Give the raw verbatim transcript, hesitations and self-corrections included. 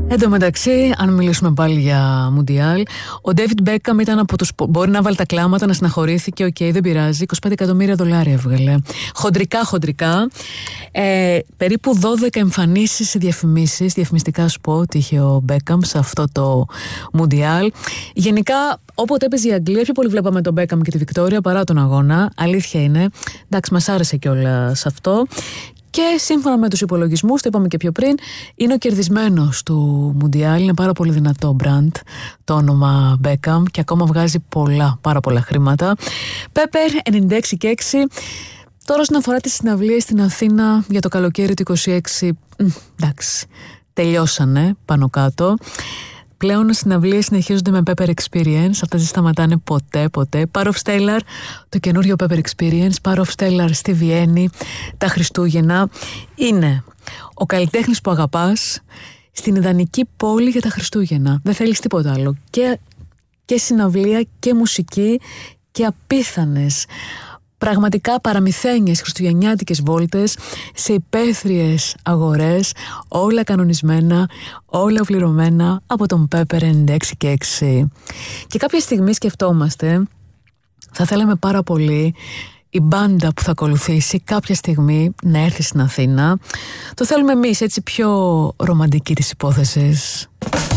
Εν τω μεταξύ, αν μιλήσουμε πάλι για Μουντιάλ, ο Ντέιβιντ Μπέκαμ ήταν από τους. Μπορεί να βάλει τα κλάματα, να συναχωρήθηκε, οκ, okay, δεν πειράζει. είκοσι πέντε εκατομμύρια δολάρια έβγαλε. Χοντρικά, χοντρικά. Ε, περίπου δώδεκα εμφανίσεις σε διαφημίσεις, διαφημιστικά σποτ είχε ο Μπέκαμ σε αυτό το Μουντιάλ. Γενικά, όποτε έπαιζε η Αγγλία, πιο πολύ βλέπαμε τον Μπέκαμ και τη Βικτόρια παρά τον αγώνα. Αλήθεια είναι. Εντάξει, μας άρεσε κιόλας αυτό. Και σύμφωνα με τους υπολογισμούς, το είπαμε και πιο πριν, είναι ο κερδισμένος του Μουντιάλ. Είναι πάρα πολύ δυνατό μπραντ το όνομα Beckham και ακόμα βγάζει πολλά, πάρα πολλά χρήματα. Πέπερ ενενήντα έξι και έξι. Τώρα όσον αφορά τις συναυλίες στην Αθήνα για το καλοκαίρι του είκοσι έξι, εντάξει, τελειώσανε πάνω κάτω. Πλέον οι συναυλίες συνεχίζονται με Pepper Experience. Αυτά δεν σταματάνε ποτέ, ποτέ. Power of Stellar, το καινούριο Pepper Experience. Power of Stellar στη Βιέννη, τα Χριστούγεννα. Είναι ο καλλιτέχνης που αγαπάς στην ιδανική πόλη για τα Χριστούγεννα. Δεν θέλεις τίποτα άλλο. Και, και συναυλία και μουσική και απίθανες, πραγματικά παραμυθένιες χριστουγεννιάτικες βόλτες σε υπαίθριες αγορές, όλα κανονισμένα, όλα πληρωμένα από τον Pepper ενενήντα έξι και έξι. Και κάποια στιγμή σκεφτόμαστε, θα θέλαμε πάρα πολύ η μπάντα που θα ακολουθήσει κάποια στιγμή να έρθει στην Αθήνα. Το θέλουμε εμείς, έτσι πιο ρομαντική της υπόθεσης.